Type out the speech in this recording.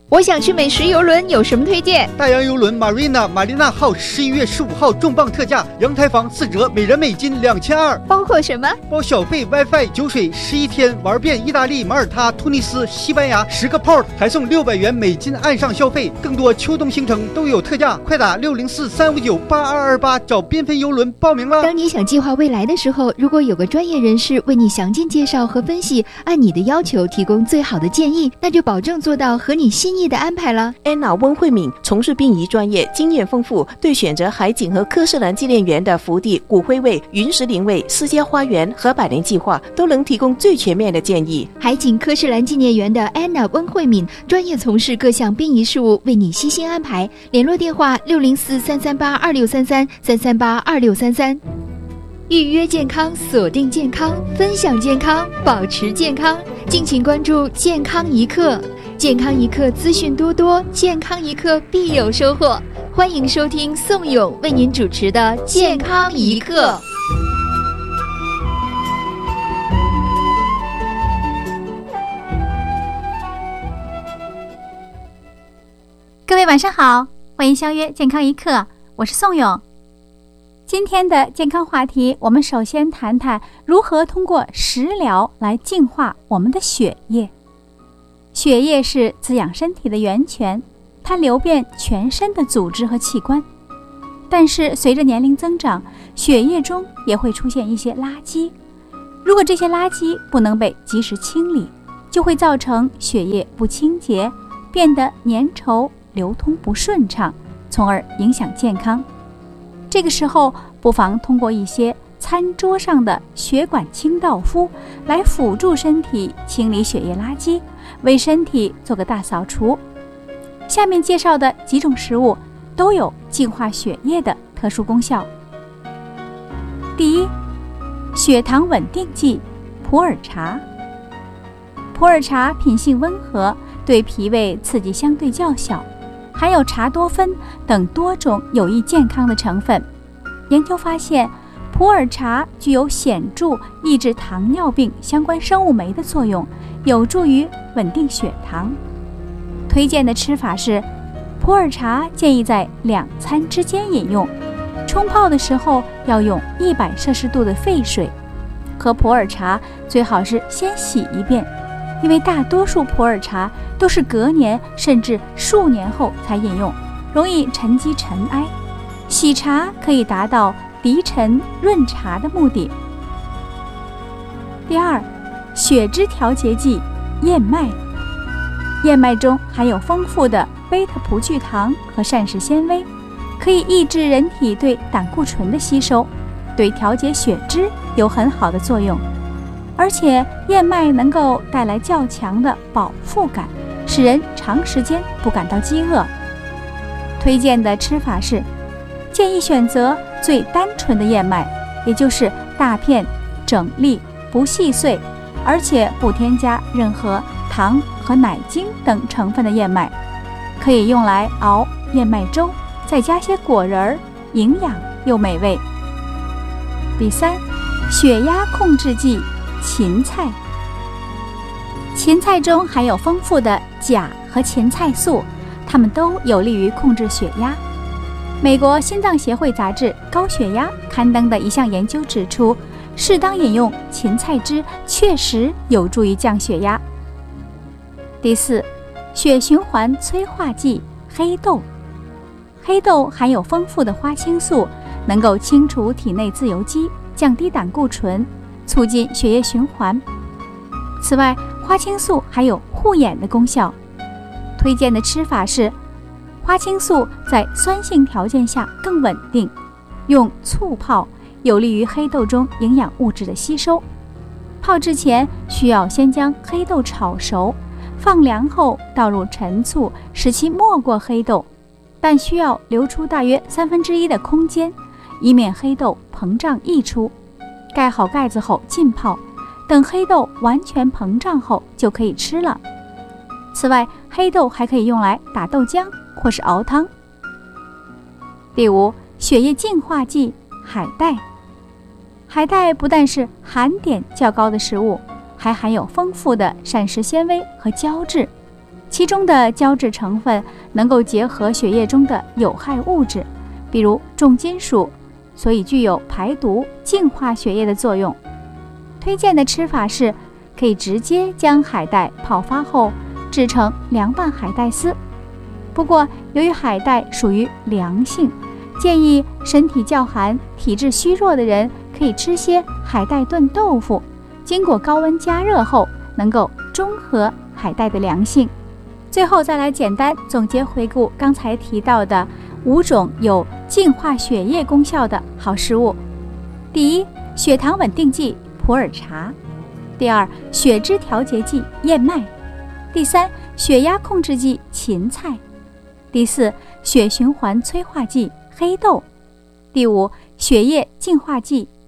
我想去美食游轮，有什么推荐？ 大洋游轮 Marina 玛丽娜号11月15号重磅特价，阳台房4折，每人美金2200。 包括什么？ 包小费、WiFi、酒水，11天玩遍意大利、马耳他、突尼斯、西班牙10个 port， 还送600元美金岸上消费。更多秋冬行程都有特价，快打604-359-8228找缤纷游轮报名了。 当你想计划未来的时候，如果有个专业人士为你详尽介绍和分析，按你的要求提供最好的建议，那就保证做到和你心意的安排了。 安娜温慧敏从事殡仪专业，经验丰富，对选择海景和科士兰纪念园的福地、骨灰位、云石灵位、私家花园和百年计划都能提供最全面的建议。 海景科士兰纪念园的安娜温慧敏专业从事各项殡仪事务，为你悉心安排。联络电话604-338-2633-338-2633。预约健康，锁定健康，分享健康，保持健康。敬请关注健康一刻，健康一刻资讯多多，健康一刻必有收获。欢迎收听宋勇为您主持的健康一刻。 各位晚上好，欢迎相约健康一刻，我是宋勇。今天的健康话题，我们首先谈谈如何通过食疗来净化我们的血液。血液是滋养身体的源泉，它流遍全身的组织和器官。但是随着年龄增长，血液中也会出现一些垃圾。如果这些垃圾不能被及时清理，就会造成血液不清洁，变得粘稠，流通不顺畅，从而影响健康。这个时候不妨通过一些餐桌上的血管清道夫来辅助身体清理血液垃圾，为身体做个大扫除。下面介绍的几种食物都有净化血液的特殊功效。第一，血糖稳定剂普洱茶。普洱茶品性温和，对脾胃刺激相对较小，含有茶多酚等多种有益健康的成分。研究发现，普洱茶具有显著抑制糖尿病相关生物酶的作用，有助于稳定血糖。推荐的吃法是，普洱茶建议在2餐之间饮用，冲泡的时候要用100摄氏度的沸水。喝普洱茶最好是先洗一遍，因为大多数普洱茶都是隔年甚至数年后才饮用，容易沉积尘埃。洗茶可以达到涤尘润茶的目的。第二，血脂调节剂燕麦。燕麦中含有丰富的贝塔葡聚糖和膳食纤维，可以抑制人体对胆固醇的吸收，对调节血脂有很好的作用。而且燕麦能够带来较强的饱腹感，使人长时间不感到饥饿。推荐的吃法是，建议选择最单纯的燕麦，也就是大片、整粒、不细碎，而且不添加任何糖和奶精等成分的燕麦，可以用来熬燕麦粥，再加些果仁，营养又美味。第三，血压控制剂芹菜。芹菜中含有丰富的钾和芹菜素，它们都有利于控制血压。美国心脏协会杂志高血压刊登的一项研究指出，适当饮用芹菜汁确实有助于降血压。第四，血循环催化剂黑豆。黑豆含有丰富的花青素，能够清除体内自由基，降低胆固醇，促进血液循环。此外，花青素还有护眼的功效。推荐的吃法是，花青素在酸性条件下更稳定，用醋泡有利于黑豆中营养物质的吸收。泡之前需要先将黑豆炒熟，放凉后倒入陈醋，使其没过黑豆，但需要留出大约1/3的空间，以免黑豆膨胀溢出。盖好盖子后浸泡，等黑豆完全膨胀后就可以吃了。此外，黑豆还可以用来打豆浆或是熬汤。第五，血液净化剂海带。海带不但是含碘较高的食物，还含有丰富的膳食纤维和胶质， 其中的胶质成分能够结合血液中的有害物质，比如重金属，所以具有排毒、净化血液的作用。推荐的吃法是，可以直接将海带泡发后制成凉拌海带丝。不过，由于海带属于凉性，建议身体较寒、体质虚弱的人可以吃些海带炖豆腐，经过高温加热后，能够中和海带的凉性。最后再来简单总结回顾刚才提到的5种有净化血液功效的好食物。第一，血糖稳定剂普洱茶；第二，血脂调节剂燕麦；第三，血压控制剂芹菜；第四，血循环催化剂黑豆；第五，血液净化剂